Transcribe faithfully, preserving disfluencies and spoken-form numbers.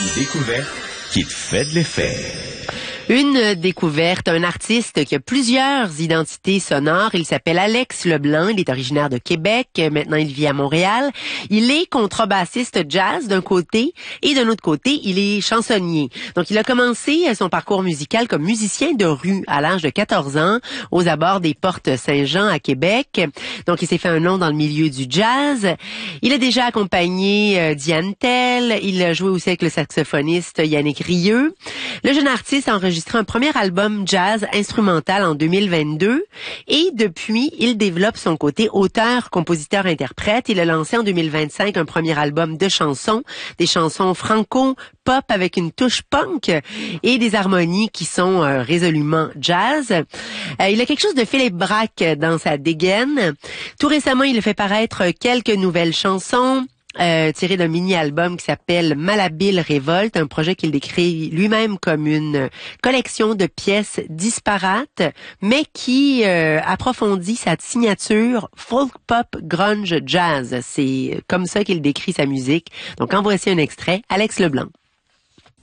découverte qui te fait de l'effet. Une découverte, un artiste qui a plusieurs identités sonores. Il s'appelle Alex Leblanc. Il est originaire de Québec. Maintenant, il vit à Montréal. Il est contrebassiste jazz d'un côté et d'un autre côté, il est chansonnier. Donc, il a commencé son parcours musical comme musicien de rue à l'âge de quatorze ans aux abords des Portes Saint-Jean à Québec. Donc, il s'est fait un nom dans le milieu du jazz. Il a déjà accompagné euh, Diane Tell. Il a joué aussi avec le saxophoniste Yannick Rieu. Le jeune artiste a enregistré un premier album jazz instrumental en deux mille vingt-deux et depuis, il développe son côté auteur, compositeur, interprète. Il a lancé en deux mille vingt-cinq un premier album de chansons, des chansons franco-pop avec une touche punk et des harmonies qui sont euh, résolument jazz. Euh, il a quelque chose de Philippe Braque dans sa dégaine. Tout récemment, il a fait paraître quelques nouvelles chansons. Euh, tiré d'un mini-album qui s'appelle Malhabile Révolte, un projet qu'il décrit lui-même comme une collection de pièces disparates, mais qui euh, approfondit sa signature folk pop grunge jazz. C'est comme ça qu'il décrit sa musique. Donc en voici un extrait, Alex Leblanc.